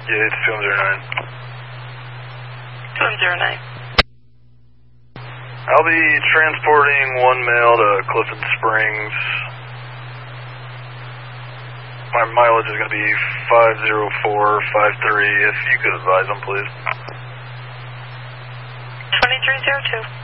Yeah, it's 209. 209. I'll be transporting one male to Clifton Springs. My mileage is going to be 50453. If you could advise them, please. 2302.